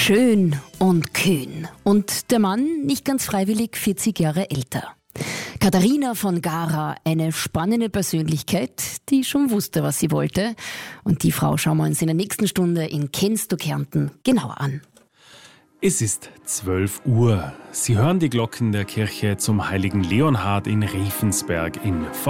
Schön und kühn. Und der Mann nicht ganz freiwillig 40 Jahre älter. Katharina von Gara, eine spannende Persönlichkeit, die schon wusste, was sie wollte. Und die Frau schauen wir uns in der nächsten Stunde in Kennst du Kärnten genauer an. Es ist 12 Uhr. Sie hören die Glocken der Kirche zum heiligen Leonhard in Riefensberg in